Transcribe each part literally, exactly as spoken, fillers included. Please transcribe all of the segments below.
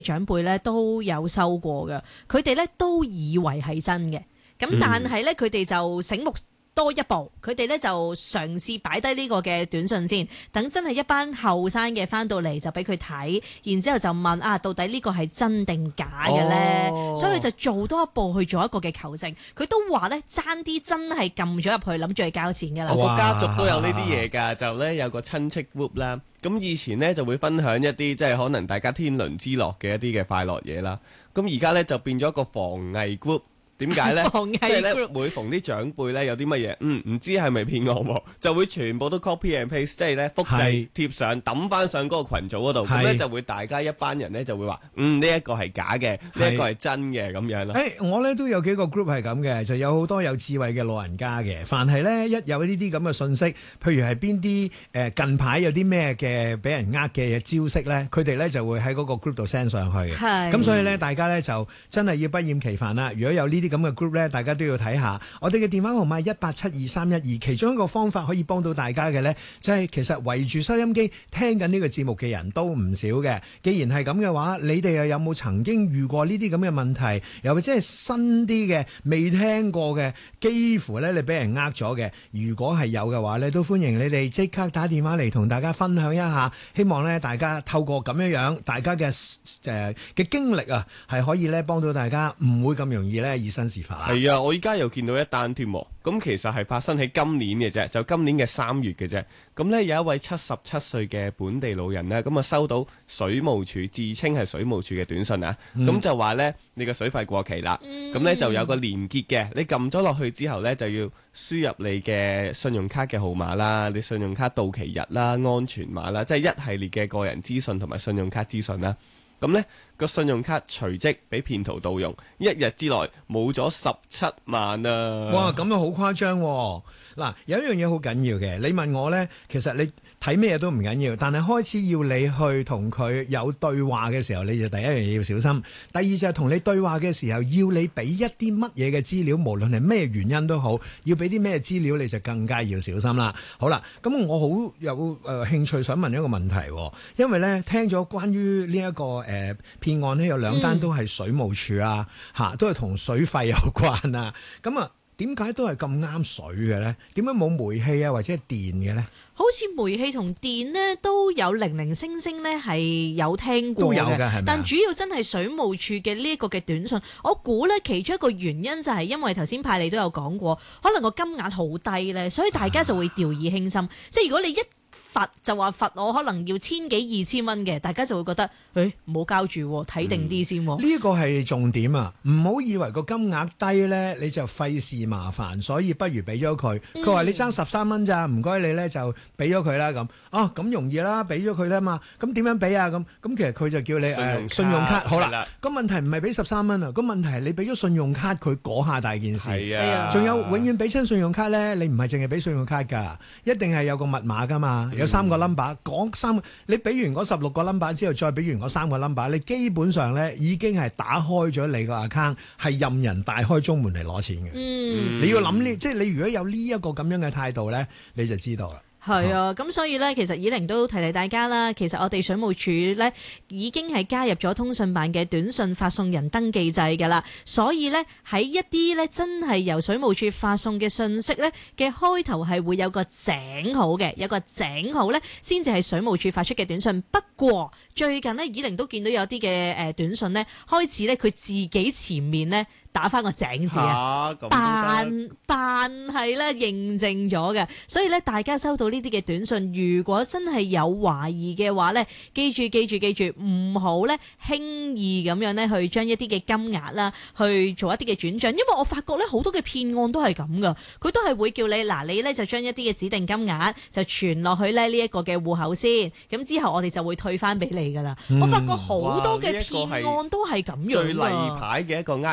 長輩咧都有收過嘅，佢哋咧都以為係真嘅，咁但係咧佢哋就醒目多一步，佢哋咧就嘗試擺低呢個嘅短信先，等真係一班後生嘅翻到嚟就俾佢睇，然之後就問啊，到底呢個係真定假嘅咧？哦、所以佢就做多一步去做一個嘅求證。佢都話咧爭啲真係撳咗入去，諗住去交錢㗎啦。 我個家族都有呢啲嘢㗎，就咧有個親戚 group 啦。咁以前咧就會分享一啲即係可能大家天倫之樂嘅一啲嘅快樂嘢啦。咁而家咧就變咗一個防偽 group。點解呢？即係咧，每逢啲長輩咧有啲乜嘢，嗯，唔知係咪騙案喎，就會全部都 copy and paste，即係咧複製貼上，抌翻上嗰個群組嗰度，咁咧就會大家一班人咧就會話，嗯，呢一個係假嘅，呢一個係真嘅咁樣咯。 誒，我咧都有幾個 group 係咁嘅，就有好多有智慧嘅老人家嘅，凡係咧一有呢啲咁嘅信息，譬如係邊啲誒近排有啲咩嘅俾人呃嘅招式咧，佢哋咧就會喺嗰個 group 度 send 上去嘅。咁所以咧，大家咧就真係要不厭其煩啦。如果有呢啲咁嘅 group 咧，大家都要睇下。我哋嘅電話號碼一八七二三一二，其中一個方法可以幫到大家嘅咧，就係其實圍住收音機聽緊呢個節目嘅人都唔少嘅。既然係咁嘅話，你哋又有冇曾經遇過呢啲咁嘅問題？又或者係新啲嘅未聽過嘅，幾乎咧你俾人呃咗嘅？如果係有嘅話咧，都歡迎你哋即刻打電話嚟同大家分享一下。希望咧大家透過咁樣樣，大家嘅誒嘅經歷啊，係可以咧幫到大家，唔會咁容易咧以身試法。 係啊，我依家又見到一單添，咁其實係發生喺今年嘅啫，就今年嘅三月嘅啫。咁呢，有一位七十七歲嘅本地老人呢，咁啊收到水務署自稱係水務署嘅短信啊，咁、嗯、就話呢，你個水費過期啦，咁呢、嗯、就有個連結嘅，你撳咗落去之後呢，就要輸入你嘅信用卡嘅號碼啦，你信用卡到期日啦、安全碼啦，即係一系列嘅個人資訊同埋信用卡資訊啦。咁呢個信用卡隨即俾騙徒盜用，一日之內冇咗十七萬啊！ 哇，咁樣好誇張喎！嗱，有一樣嘢好緊要嘅，你問我呢，其實你睇咩都唔緊要，但係開始要你去同佢有對話嘅時候，你就第一樣嘢要小心。第二就係同你對話嘅時候，要你俾一啲乜嘢嘅資料，無論係咩原因都好，要俾啲咩資料，你就更加要小心啦。好啦，咁我好有誒、呃、興趣想問一個問題，因為呢，聽咗關於呢一個誒、呃、騙案呢，有兩單都係水務署啊，嚇、嗯、都係同水費有關啊，咁啊。點解都係咁啱水嘅咧？點解冇煤氣啊或者係電嘅咧？ 好似煤氣同電呢都有零零星星呢係有聽過嘅， 都有嘅係咪？ 但主要真係水務署嘅呢一個嘅短信，我估呢其中一個原因就係因為頭先派你都有講過，可能個金額好低呢，所以大家就會掉以輕心。啊、即係如果你一罰就話罰我可能要千幾二千蚊嘅，大家就會覺得誒唔好交住，睇定啲先。呢、 嗯、個係重點啊！唔好以為個金額低咧，你就費事麻煩，所以不如俾咗佢。佢話、嗯、你爭十三蚊咋，唔該你咧就俾咗佢啦咁。哦，咁容易啦，俾咗佢啦嘛。咁點樣俾啊？咁咁其實佢就叫你信用卡。信用卡好啦。咁問題唔係俾十三蚊啊，咁問題係你俾咗信用卡佢嗰下大件事。係啊。仲有永遠俾親信用卡咧，你唔係淨係俾信用卡㗎，一定係有個密碼㗎嘛。有三個 number， 講三個，你俾完嗰十六個 number 之後，再俾完嗰三個 number， 你基本上咧已經係打開咗你個 account， 係任人大開中門嚟攞錢嘅。嗯，你要諗呢，即係你如果有呢一個咁樣嘅態度咧，你就知道啦。 係啊，咁所以呢，其實以玲都提提大家啦。其實我哋水務署呢已經係加入咗通訊辦嘅短信發送人登記制㗎啦。所以呢，喺一啲呢真係由水務署發送嘅信息呢嘅開頭係會有個井號嘅，有個井號呢先至係水務署發出嘅短信。不過最近呢，以玲都見到有啲嘅誒短信呢開始呢，佢自己前面呢打翻個井字啊，扮扮係咧認證咗嘅，所以咧大家收到呢啲嘅短信，如果真係有懷疑嘅話咧，記住記住記住，唔好咧輕易咁樣咧去將一啲嘅金額啦去做一啲嘅轉賬，因為我發覺咧好多嘅騙案都係咁噶，佢都係會叫你嗱，你咧就將一啲嘅指定金額就傳落去咧呢一個嘅戶口先，咁之後我哋就會退翻俾你噶啦。嗯、我發覺好多嘅騙案都係咁樣， 最例牌嘅一個呃人方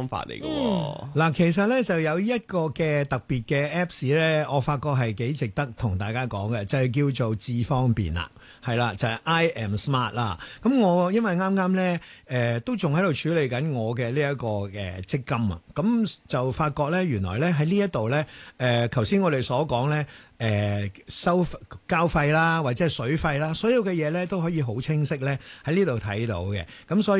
方法嚟嘅喎。 嗱，其實咧就有一個嘅特別嘅 Apps 咧，我發覺係幾值得同大家講嘅，就係叫做智方便啦，係啦，就係 I am smart 啦。咁我因為啱啱咧誒都仲喺度處理緊我嘅呢一個嘅積金啊，咁就發覺咧原來咧喺呢一度咧誒，頭先我哋所講咧。誒、呃、收交費啦，或者係水費啦，所有嘅嘢咧都可以好清晰咧喺呢度睇到嘅，咁所以。